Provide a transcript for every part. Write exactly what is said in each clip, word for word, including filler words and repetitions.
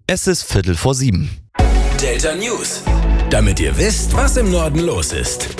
Es ist Viertel vor sieben. Delta News. Damit ihr wisst, was im Norden los ist.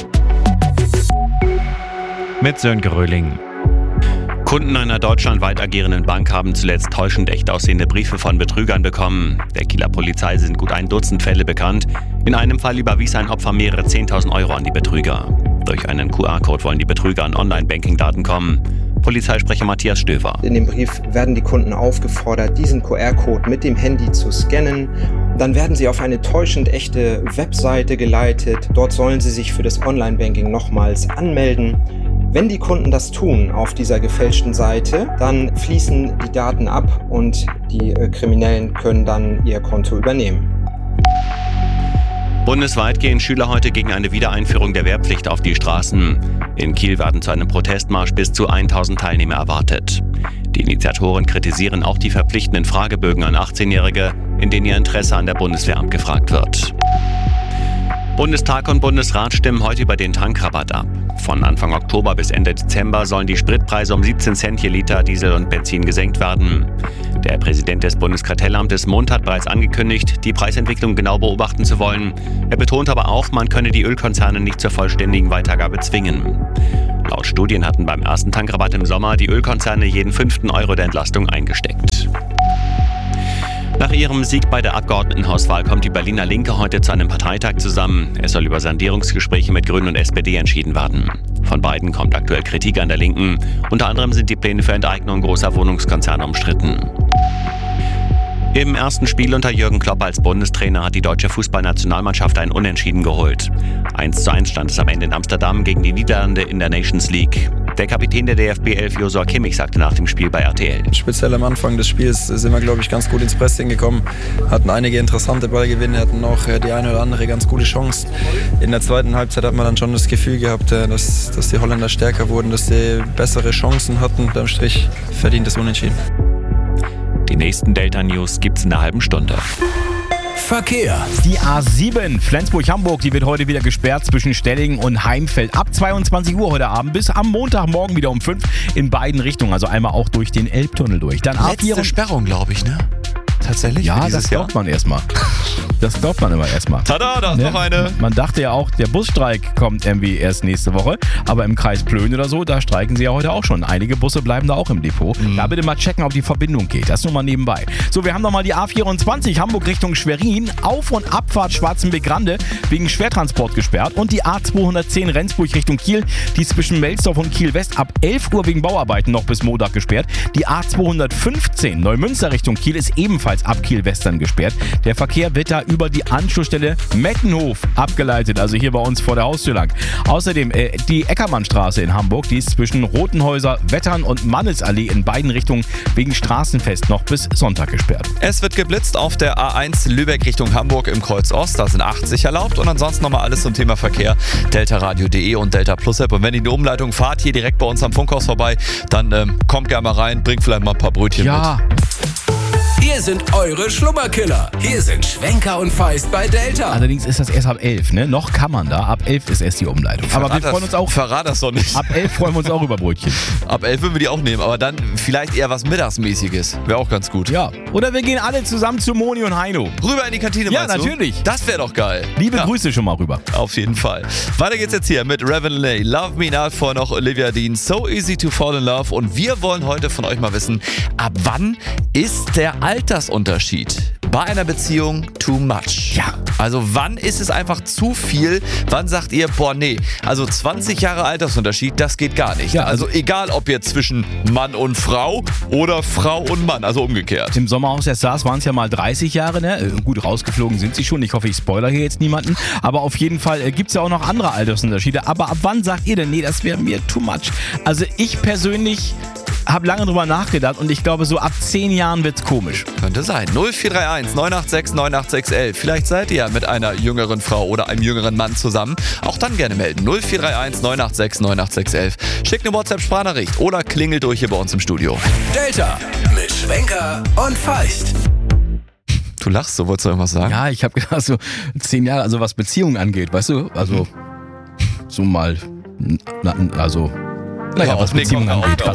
Mit Sönke Röhling. Kunden einer deutschlandweit agierenden Bank haben zuletzt täuschend echt aussehende Briefe von Betrügern bekommen. Der Kieler Polizei sind gut ein Dutzend Fälle bekannt. In einem Fall überwies ein Opfer mehrere zehntausend Euro an die Betrüger. Durch einen Q R-Code wollen die Betrüger an Online-Banking-Daten kommen. Polizeisprecher Matthias Stöver. In dem Brief werden die Kunden aufgefordert, diesen Q R-Code mit dem Handy zu scannen. Dann werden sie auf eine täuschend echte Webseite geleitet. Dort sollen sie sich für das Online-Banking nochmals anmelden. Wenn die Kunden das tun auf dieser gefälschten Seite, dann fließen die Daten ab und die äh, Kriminellen können dann ihr Konto übernehmen. Bundesweit gehen Schüler heute gegen eine Wiedereinführung der Wehrpflicht auf die Straßen. In Kiel werden zu einem Protestmarsch bis zu tausend Teilnehmer erwartet. Die Initiatoren kritisieren auch die verpflichtenden Fragebögen an achtzehnjährige, in denen ihr Interesse an der Bundeswehr abgefragt wird. Bundestag und Bundesrat stimmen heute über den Tankrabatt ab. Von Anfang Oktober bis Ende Dezember sollen die Spritpreise um siebzehn Cent je Liter Diesel und Benzin gesenkt werden. Der Präsident des Bundeskartellamtes Mund hat bereits angekündigt, die Preisentwicklung genau beobachten zu wollen. Er betont aber auch, man könne die Ölkonzerne nicht zur vollständigen Weitergabe zwingen. Laut Studien hatten beim ersten Tankrabatt im Sommer die Ölkonzerne jeden fünften Euro der Entlastung eingesteckt. Nach ihrem Sieg bei der Abgeordnetenhauswahl kommt die Berliner Linke heute zu einem Parteitag zusammen. Es soll über Sondierungsgespräche mit Grünen und S P D entschieden werden. Von beiden kommt aktuell Kritik an der Linken. Unter anderem sind die Pläne für Enteignung großer Wohnungskonzerne umstritten. Im ersten Spiel unter Jürgen Klopp als Bundestrainer hat die deutsche Fußballnationalmannschaft ein Unentschieden geholt. eins zu eins stand es am Ende in Amsterdam gegen die Niederlande in der Nations League. Der Kapitän der D F B elf Josua Kimmich sagte nach dem Spiel bei R T L. Speziell am Anfang des Spiels sind wir, glaube ich, ganz gut ins Pressing gekommen, hatten einige interessante Ballgewinne, hatten auch die eine oder andere ganz gute Chance. In der zweiten Halbzeit hat man dann schon das Gefühl gehabt, dass, dass die Holländer stärker wurden, dass sie bessere Chancen hatten. Unterm Strich verdient das Unentschieden. Die nächsten Delta News gibt's in einer halben Stunde. Verkehr. Die A sieben Flensburg-Hamburg, die wird heute wieder gesperrt zwischen Stellingen und Heimfeld. Ab zweiundzwanzig Uhr heute Abend bis am Montagmorgen wieder um fünf in beiden Richtungen. Also einmal auch durch den Elbtunnel durch. Dann A vier Letzte Sperrung, glaube ich, ne? Tatsächlich? Ja, das glaubt man erstmal. Das glaubt man immer erstmal. Tada, da ist Ja, noch eine. Man dachte ja auch, der Busstreik kommt irgendwie erst nächste Woche. Aber im Kreis Plön oder so, da streiken sie ja heute auch schon. Einige Busse bleiben da auch im Depot. Mhm. Da bitte mal checken, ob die Verbindung geht. Das nur mal nebenbei. So, wir haben nochmal die A vierundzwanzig Hamburg Richtung Schwerin. Auf- und Abfahrt Schwarzenbeck-Grande wegen Schwertransport gesperrt. Und die A zweihundertzehn Rendsburg Richtung Kiel. Die zwischen Melsdorf und Kiel West ab elf Uhr wegen Bauarbeiten noch bis Montag gesperrt. Die A zweihundertfünfzehn Neumünster Richtung Kiel ist ebenfalls ab Kiel Western gesperrt. Der Verkehr wird da über die Anschlussstelle Mettenhof abgeleitet, also hier bei uns vor der Haustür lang. Außerdem äh, die Eckermannstraße in Hamburg, die ist zwischen Rotenhäuser, Wettern und Mannesallee in beiden Richtungen wegen Straßenfest noch bis Sonntag gesperrt. Es wird geblitzt auf der A eins Lübeck Richtung Hamburg im Kreuz Ost. Da sind achtzig erlaubt. Und ansonsten nochmal alles zum Thema Verkehr. deltaradio punkt de und Delta Plus App. Und wenn ihr die Umleitung fahrt, hier direkt bei uns am Funkhaus vorbei, dann ähm, kommt gerne mal rein, bringt vielleicht mal ein paar Brötchen Ja. mit. Hier sind eure Schlummerkiller. Hier sind Schwenker und Feist bei Delta. Allerdings ist das erst ab elf, ne? Noch kann man da. Ab elf ist erst die Umleitung. Aber wir freuen uns auch. Verrat das doch nicht. Ab elf freuen wir uns auch über Brötchen. Ab elf würden wir die auch nehmen, aber dann vielleicht eher was Mittagsmäßiges. Wäre auch ganz gut. Ja. Oder wir gehen alle zusammen zu Moni und Heino. Rüber in die Kantine, Ja, meinst du? natürlich. Das wäre doch geil. Liebe Ja. Grüße schon mal rüber. Auf jeden Fall. Weiter geht's jetzt hier mit Reverend Love Me Not, vor noch Olivia Dean, So Easy to Fall in Love. Und wir wollen heute von euch mal wissen, ab wann ist der Altersunterschied bei einer Beziehung too much? Ja. Also wann ist es einfach zu viel? Wann sagt ihr, boah nee, also zwanzig Jahre Altersunterschied, das geht gar nicht. Ja, also egal, ob jetzt zwischen Mann und Frau oder Frau und Mann, also umgekehrt. Im Sommerhaus der Stars waren es ja mal dreißig Jahre, ne? Äh, Gut, rausgeflogen sind sie schon. Ich hoffe, ich spoiler hier jetzt niemanden. Aber auf jeden Fall äh, gibt es ja auch noch andere Altersunterschiede. Aber ab wann sagt ihr denn, nee, das wäre mir too much? Also ich persönlich habe lange drüber nachgedacht und ich glaube, so ab zehn Jahren wird's komisch. Könnte sein. null vier drei eins neun acht sechs neun acht sechs eins eins. Vielleicht seid ihr ja mit einer jüngeren Frau oder einem jüngeren Mann zusammen. Auch dann gerne melden. null vier drei eins neun acht sechs neun acht sechs eins eins. Schickt eine WhatsApp-Sprachnachricht oder klingelt durch hier bei uns im Studio. Delta mit Schwenker und Feist. Du lachst, so wolltest du irgendwas sagen? Ja, ich habe gedacht, so zehn Jahre, also was Beziehungen angeht, weißt du? Also so mal, na, also, naja, Hör was auf, nee, Beziehungen komm, angeht. hör auf.